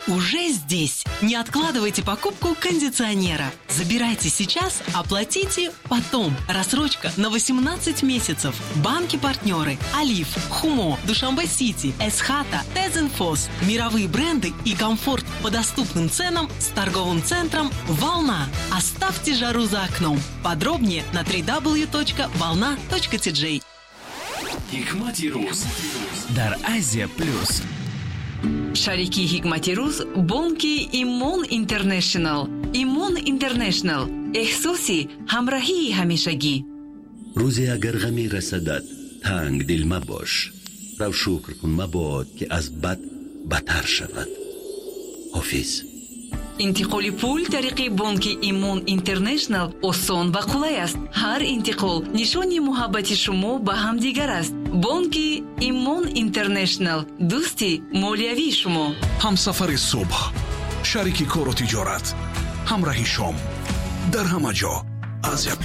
уже здесь. Не откладывайте покупку кондиционера. Забирайте сейчас, оплатите потом. Рассрочка на 18 месяцев. Банки-партнеры: Алиф, Хумо, Душанбе-Сити, Эсхата, Тезенфос. Мировые бренды и комфорт по доступным ценам с торговым центром «Волна». Оставьте жару за окном. Подробнее на www.volna.tj. Hikmati Ruz дар Азия Плюс. Шарики Hikmati Ruz бонки Имон Интернешнл. Имон Интернешнл. احساسی همراهی همیشگی. روزی اگر غمی رسدد تنگ دل مباش. رو شکر کن مباد که از بد بدتر شود. حافظ. انتقال پول طریق بانک ایمون اینترنشنل آسان و قولای است. هر انتقال نشانی محبت شما به هم دیگر است. بانک ایمون اینترنشنل، دوستی مالیوی شما. همسفر صبح، شریک کار و تجارت، همراه شام در همه جا.